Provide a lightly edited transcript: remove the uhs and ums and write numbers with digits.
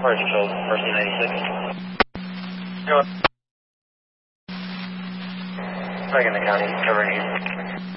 Where's Control? Mercy 96. Go. Back in the county, covering you.